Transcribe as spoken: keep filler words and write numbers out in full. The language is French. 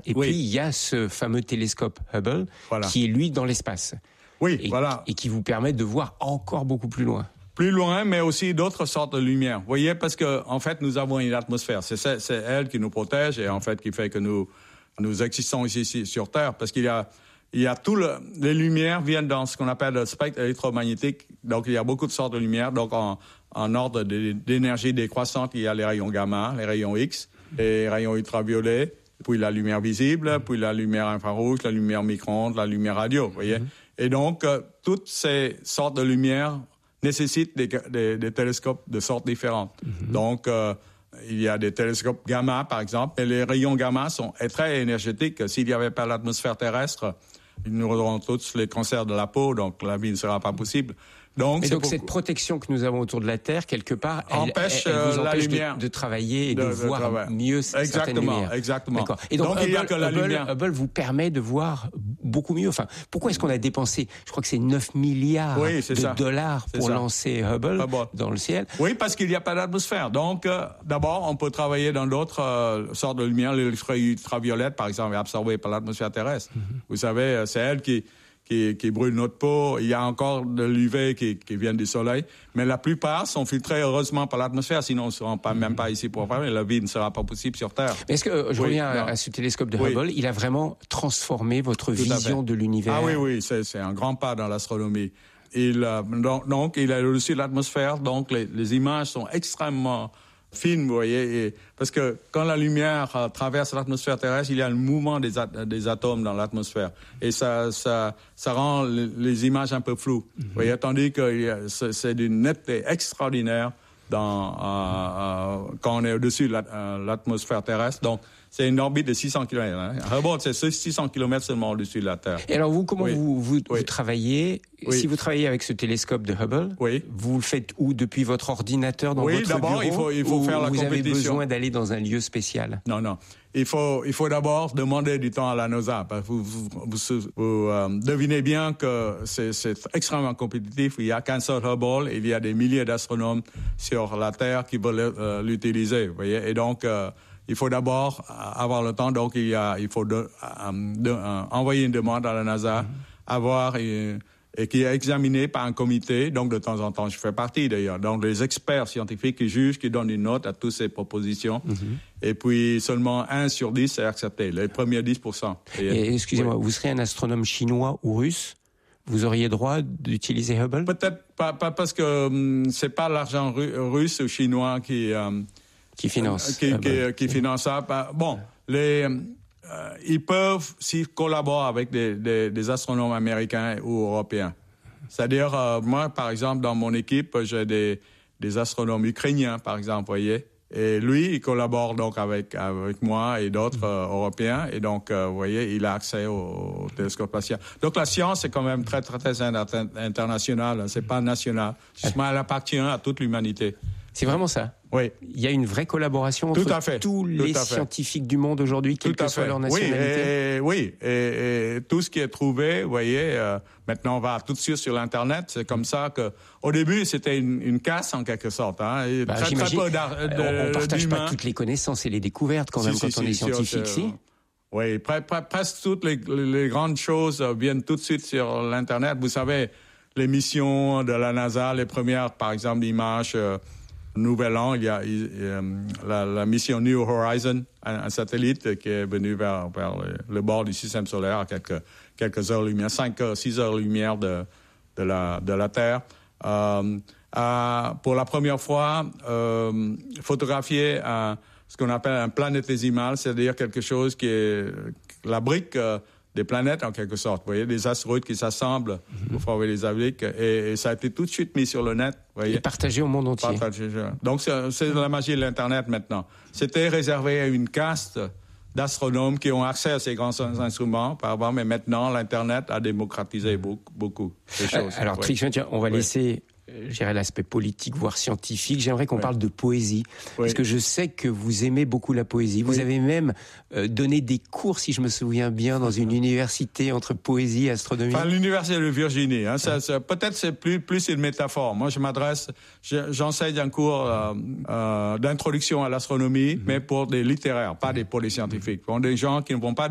Et oui. puis, il y a ce fameux télescope Hubble voilà. qui est, lui, dans l'espace. Oui, et, voilà. Et qui vous permet de voir encore beaucoup plus loin. Plus loin, mais aussi d'autres sortes de lumière. Vous voyez, parce que en fait, nous avons une atmosphère. C'est, c'est elle qui nous protège et en fait qui fait que nous nous existons ici, ici sur Terre. Parce qu'il y a il y a tout le les lumières viennent dans ce qu'on appelle le spectre électromagnétique. Donc il y a beaucoup de sortes de lumière. Donc en en ordre d'énergie décroissante, il y a les rayons gamma, les rayons X, les rayons ultraviolets, puis la lumière visible, puis la lumière infrarouge, la lumière micro-ondes, la lumière radio. Vous voyez. Mm-hmm. Et donc euh, toutes ces sortes de lumière nécessite des, des, des télescopes de sortes différentes. Mm-hmm. Donc, euh, il y a des télescopes gamma, par exemple, et les rayons gamma sont très énergétiques. S'il n'y avait pas l'atmosphère terrestre, nous aurons tous les cancers de la peau, donc la vie ne sera pas possible. Donc, et c'est donc pour... cette protection que nous avons autour de la Terre, quelque part, elle, empêche, elle, elle vous empêche de, de travailler et de, de, de voir travail. mieux certaines lumières. Exactement, D'accord. Et donc, donc Hubble, il y a que la Hubble, lumière. Hubble vous permet de voir beaucoup mieux. Enfin, pourquoi est-ce qu'on a dépensé, je crois que c'est neuf milliards oui, de ça. dollars pour ça. lancer Hubble, Hubble dans le ciel? Oui, parce qu'il n'y a pas d'atmosphère. Donc, euh, d'abord, on peut travailler dans d'autres euh, sortes de lumière. Les ultraviolettes, par exemple, est absorbée par l'atmosphère terrestre. Mm-hmm. Vous savez, c'est elle qui... Qui, qui brûle notre peau. Il y a encore de l'U V qui, qui vient du soleil, mais la plupart sont filtrés heureusement par l'atmosphère, sinon on ne sera pas, même pas ici pour faire, et la vie ne sera pas possible sur Terre. Mais est-ce que, je oui, reviens à, à ce télescope de Hubble, oui. il a vraiment transformé votre Tout vision de l'univers? Ah oui, oui, c'est, c'est un grand pas dans l'astronomie. Il, euh, donc, donc, il a au-dessus de l'atmosphère, donc les, les images sont extrêmement fine, vous voyez, et parce que quand la lumière euh, traverse l'atmosphère terrestre, il y a le mouvement des, at- des atomes dans l'atmosphère, et ça, ça, ça rend les, les images un peu floues. Mm-hmm. Vous voyez, tandis que c'est, c'est d'une netteté extraordinaire dans, euh, euh, quand on est au-dessus de la, euh, l'atmosphère terrestre. Donc, c'est une orbite de six cents kilomètres. Hein. Hubble, c'est six cents kilomètres seulement au-dessus de la Terre. Et alors, vous, comment oui. vous, vous, oui. vous travaillez? Oui. Si vous travaillez avec ce télescope de Hubble, oui. vous le faites où? Depuis votre ordinateur dans oui, votre d'abord, bureau? il faut, il faut ou faire la vous compétition. Vous avez besoin d'aller dans un lieu spécial? Non, non. Il faut, il faut d'abord demander du temps à la NASA. Parce que vous, vous, vous, vous euh, devinez bien que c'est, c'est extrêmement compétitif. Il y a qu'un seul Hubble. Il y a des milliers d'astronomes sur la Terre qui veulent euh, l'utiliser. Vous voyez. Et donc, euh, il faut d'abord avoir le temps. Donc, il, y a, il faut de, euh, de, euh, envoyer une demande à la NASA, mm-hmm. avoir... Euh, et qui est examiné par un comité. Donc, de temps en temps, je fais partie d'ailleurs. Donc, les experts scientifiques qui jugent, qui donnent une note à toutes ces propositions. Mm-hmm. Et puis, seulement un sur dix est accepté, les premiers dix pour cent. Et, et excusez-moi, oui. Vous serez un astronome chinois ou russe? Vous auriez droit d'utiliser Hubble? Peut-être pas, pas parce que hum, c'est pas l'argent ru- russe ou chinois qui... Hum, qui finance. Qui, qui, qui finance ça. Bon, les... Euh, ils peuvent, s'ils collaborent avec des, des, des astronomes américains ou européens. C'est-à-dire, euh, moi, par exemple, dans mon équipe, j'ai des, des astronomes ukrainiens, par exemple, vous voyez. Et lui, il collabore donc avec, avec moi et d'autres euh, Européens. Et donc, euh, vous voyez, il a accès au, au télescope spatial. Donc, la science est quand même très, très, très internationale. C'est pas national. Justement, elle appartient à toute l'humanité. C'est vraiment ça? Oui. Il y a une vraie collaboration entre tout à fait. tous tout les scientifiques du monde aujourd'hui, quelle que soit leur nationalité? Oui, et, oui. Et, et tout ce qui est trouvé, vous voyez, euh, maintenant on va tout de suite sur l'Internet. C'est comme ça que, au début, c'était une, une casse en quelque sorte. Hein, et bah, très, très peu d'art, de, on ne partage d'humains. pas toutes les connaissances et les découvertes quand si, même si, quand si, on est si, scientifique, si? si. Oui, pre, pre, presque toutes les, les grandes choses viennent tout de suite sur l'Internet. Vous savez, les missions de la NASA, les premières, par exemple, d'images... Euh, Nouvel An, il y a il, euh, la, la mission New Horizon, un, un satellite qui est venu vers, vers le, le bord du système solaire à quelques, quelques heures-lumière, cinq, six heures-lumière de, de, la, de la Terre. Euh, a, pour la première fois, euh, photographier un, ce qu'on appelle un planétésimal, c'est-à-dire quelque chose qui est la brique... Euh, des planètes, en quelque sorte. Vous voyez, des astéroïdes qui s'assemblent mm-hmm. pour former les abriques. Et, et ça a été tout de suite mis sur le net. Vous voyez. Et partagé au monde entier. Partagé. Donc, c'est, c'est la magie de l'Internet maintenant. C'était réservé à une caste d'astronomes qui ont accès à ces grands instruments par avant, mais maintenant, l'Internet a démocratisé beaucoup, beaucoup de choses. Alors, oui. Trix, on va oui. laisser... je dirais l'aspect politique, voire scientifique. J'aimerais qu'on oui. parle de poésie. Oui. Parce que je sais que vous aimez beaucoup la poésie. Vous oui. avez même euh, donné des cours, si je me souviens bien, dans une université entre poésie et astronomie. Enfin, l'université de Virginie. Hein, ça, ça, peut-être c'est plus, plus une métaphore. Moi, je m'adresse, je, j'enseigne un cours euh, euh, d'introduction à l'astronomie, mm-hmm. mais pour des littéraires, pas des, pour des scientifiques. Pour des gens qui ne vont pas